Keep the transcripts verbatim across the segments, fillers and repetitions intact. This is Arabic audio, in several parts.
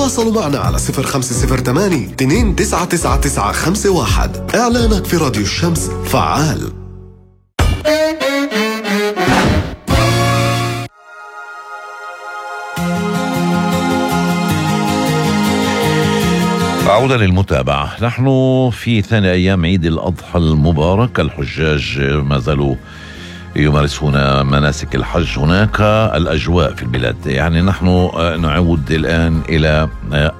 تواصلوا معنا على صفر خمسة صفر ثمانية اثنين تسعة تسعة تسعة خمسة واحد. إعلانك في راديو الشمس فعال. عودة للمتابعة. نحن في ثاني أيام عيد الأضحى المبارك. الحجاج ما زالوا يمارسون مناسك الحج. هناك الأجواء في البلاد، يعني نحن نعود الآن إلى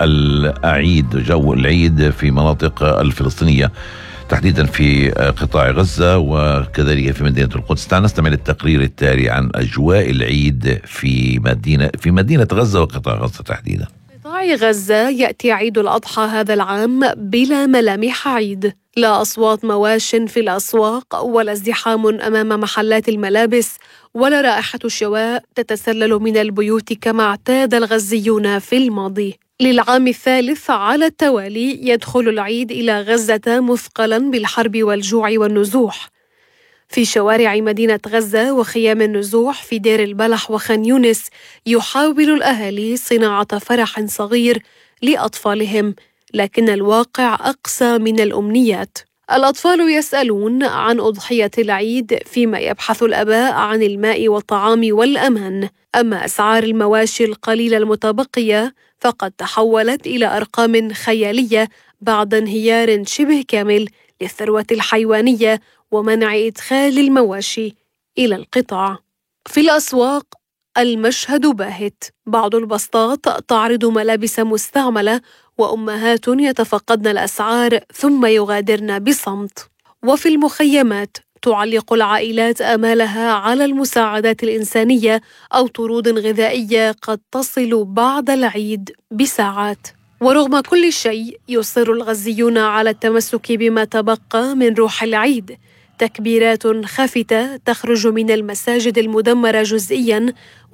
العيد، جو العيد في مناطق الفلسطينية تحديدا في قطاع غزة وكذلك في مدينة القدس. تعال نستمع للتقرير التالي عن أجواء العيد في مدينة في مدينة غزة وقطاع غزة تحديدا. قطاع غزة يأتي عيد الأضحى هذا العام بلا ملامح عيد، لا أصوات مواش في الأسواق ولا ازدحام أمام محلات الملابس ولا رائحة الشواء تتسلل من البيوت كما اعتاد الغزيون في الماضي. للعام الثالث على التوالي يدخل العيد إلى غزة مثقلا بالحرب والجوع والنزوح. في شوارع مدينة غزة وخيام النزوح في دير البلح وخان يونس يحاول الأهالي صناعة فرح صغير لأطفالهم، لكن الواقع أقسى من الأمنيات. الأطفال يسألون عن أضحية العيد فيما يبحث الآباء عن الماء والطعام والأمان. أما أسعار المواشي القليلة المتبقية فقد تحولت إلى أرقام خيالية بعد انهيار شبه كامل للثروة الحيوانية ومنع إدخال المواشي إلى القطاع. في الأسواق المشهد باهت، بعض البسطات تعرض ملابس مستعملة وأمهات يتفقدن الأسعار ثم يغادرن بصمت. وفي المخيمات تعلق العائلات آمالها على المساعدات الإنسانية أو طرود غذائية قد تصل بعد العيد بساعات. ورغم كل شيء يصر الغزيون على التمسك بما تبقى من روح العيد. تكبيرات خافتة تخرج من المساجد المدمرة جزئيا،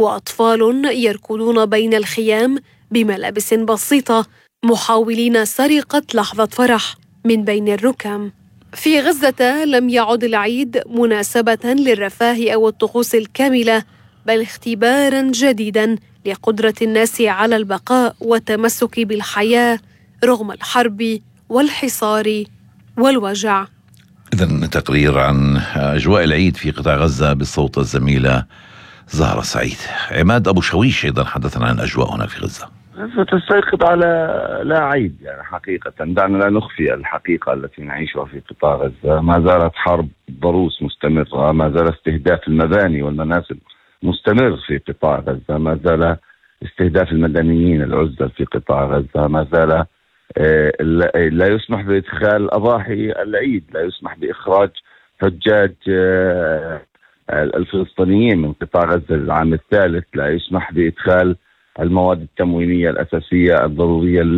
وأطفال يركضون بين الخيام بملابس بسيطة محاولين سرقة لحظة فرح من بين الركام. في غزة لم يعد العيد مناسبة للرفاه أو الطقوس الكاملة، بل اختبارا جديدا لقدرة الناس على البقاء والتمسك بالحياة رغم الحرب والحصار والوجع. إذن تقرير عن أجواء العيد في قطاع غزة بالصوت الزميلة زهرة سعيد. عماد أبو شويش أيضا حدثنا عن الأجواء هناك في غزة. غزة تستيقظ على لا عيد، يعني حقيقة دعنا لا نخفي الحقيقة التي نعيشها في قطاع غزة. ما زالت حرب ضروس مستمرة، ما زال استهداف المباني والمنازل مستمر في قطاع غزة، ما زال استهداف المدنيين العزل في قطاع غزة، ما زال لا يسمح بإدخال أضاحي العيد، لا يسمح بإخراج حجاج الفلسطينيين من قطاع غزة العام الثالث، لا يسمح بإدخال المواد التموينية الأساسية الضرورية